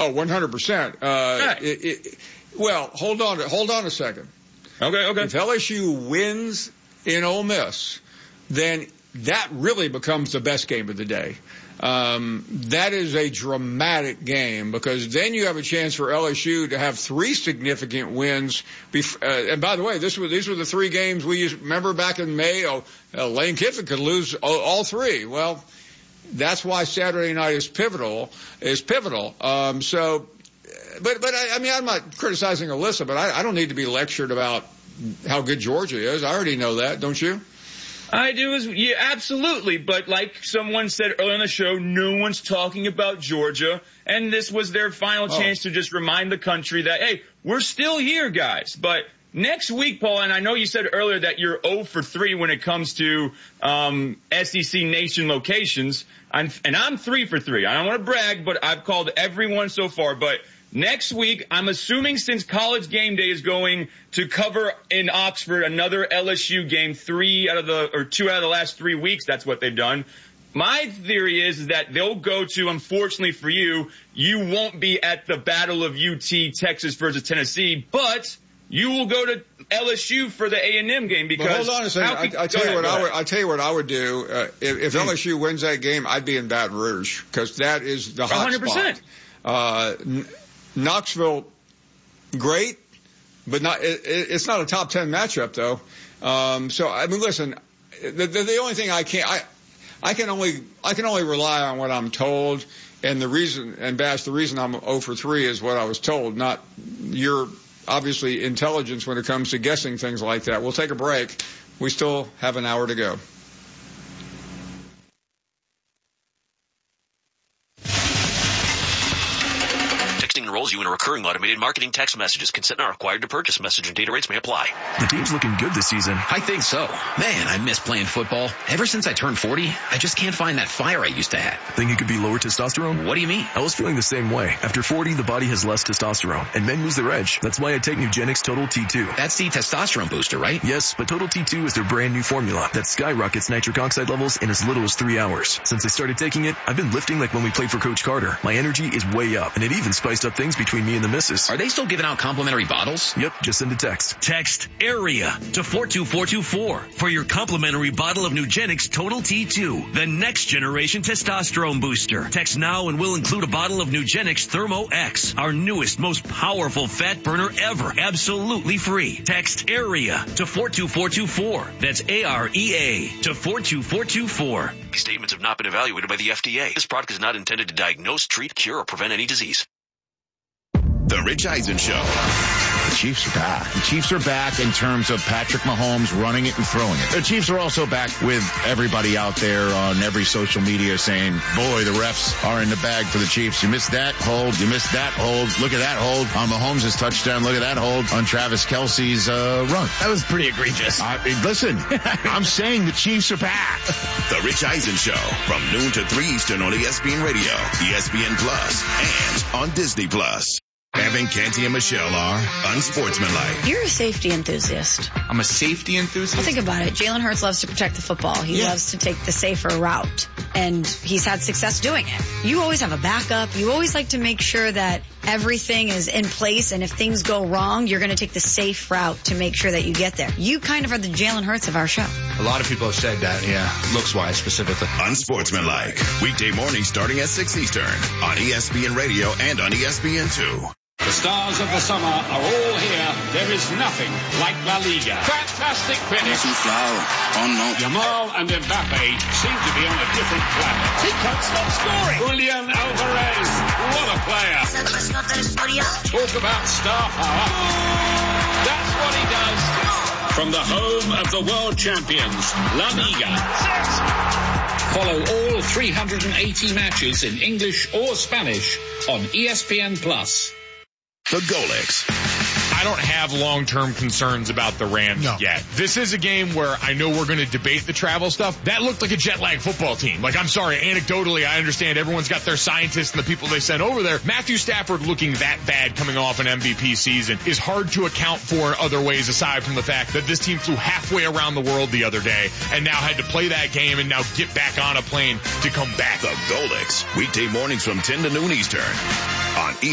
Oh, 100%. Well, hold on a second. Okay. If LSU wins in Ole Miss, then that really becomes the best game of the day. That is a dramatic game because then you have a chance for LSU to have 3 significant wins. And by the way, these were the 3 games we used. Remember back in May, Lane Kiffin could lose all 3. Well, that's why Saturday night is pivotal. But I mean, I'm not criticizing Alyssa, but I don't need to be lectured about how good Georgia is. I already know that, don't you? I do absolutely. But like someone said earlier in the show, no one's talking about Georgia. And this was their final chance to just remind the country that, hey, we're still here, guys. But next week, Paul, and I know you said earlier that you're 0 for 3 when it comes to SEC Nation locations. I'm 3 for 3. I don't want to brag, but I've called everyone so far. But next week, I'm assuming since College Game Day is going to cover in Oxford another LSU game, 2 out of the last 3 weeks, that's what they've done. My theory is that they'll go to, unfortunately for you, you won't be at the Battle of UT, Texas versus Tennessee, but you will go to LSU for the A&M game because. But hold on a second. I tell you what I would do. If LSU wins that game, I'd be in Baton Rouge because that is the hot 100%. spot. Knoxville, great, but it's not a top 10 matchup though. So I mean, listen, the only thing I can only rely on what I'm told, and the reason I'm 0 for 3 is what I was told, not your obviously intelligence when it comes to guessing things like that. We'll take a break. We still have an hour to go. Enrolls you in a recurring automated marketing text messages. Consent not required to purchase. Message and data rates may apply. The team's looking good this season. I think so. Man, I miss playing football. Ever since I turned 40, I just can't find that fire I used to have. Think it could be lower testosterone? What do you mean? I was feeling the same way. After 40, the body has less testosterone, and men lose their edge. That's why I take Nugenix Total T2. That's the testosterone booster, right? Yes, but Total T2 is their brand new formula that skyrockets nitric oxide levels in as little as 3 hours. Since I started taking it, I've been lifting like when we played for Coach Carter. My energy is way up, and it even spiced up things between me and the missus. Are they still giving out complimentary bottles? Yep, just send a text. Text AREA to 42424 for your complimentary bottle of Nugenix Total T2, the next generation testosterone booster. Text now and we'll include a bottle of Nugenix Thermo X, our newest, most powerful fat burner ever, absolutely free. Text AREA to 42424. That's AREA to 42424. These statements have not been evaluated by the FDA. This product is not intended to diagnose, treat, cure, or prevent any disease. The Rich Eisen Show. The Chiefs are back. The Chiefs are back in terms of Patrick Mahomes running it and throwing it. The Chiefs are also back with everybody out there on every social media saying, boy, the refs are in the bag for the Chiefs. You missed that hold. You missed that hold. Look at that hold on Mahomes' touchdown. Look at that hold on Travis Kelce's run. That was pretty egregious. Listen, I'm saying the Chiefs are back. The Rich Eisen Show from noon to 3 Eastern on ESPN Radio, ESPN Plus, and on Disney Plus. Evan Canty and Michelle are unsportsmanlike. You're a safety enthusiast. I'm a safety enthusiast? Well, think about it. Jalen Hurts loves to protect the football. He loves to take the safer route, and he's had success doing it. You always have a backup. You always like to make sure that everything is in place, and if things go wrong, you're going to take the safe route to make sure that you get there. You kind of are the Jalen Hurts of our show. A lot of people have said that, yeah, looks-wise specifically. Unsportsmanlike. Weekday mornings starting at 6 Eastern on ESPN Radio and on ESPN2. The stars of the summer are all here. There is nothing like La Liga. Fantastic finish. Yamal and Mbappe seem to be on a different planet. He can't stop scoring. Julian Alvarez, what a player. Talk about star power. That's what he does. From the home of the world champions, La Liga. Follow all 380 matches in English or Spanish on ESPN Plus. The Golix. I don't have long-term concerns about the Rams yet. This is a game where I know we're going to debate the travel stuff. That looked like a jet-lag football team. Like, I'm sorry, anecdotally, I understand everyone's got their scientists and the people they sent over there. Matthew Stafford looking that bad coming off an MVP season is hard to account for in other ways aside from the fact that this team flew halfway around the world the other day and now had to play that game and now get back on a plane to come back. The Golix. Weekday mornings from 10 to noon Eastern on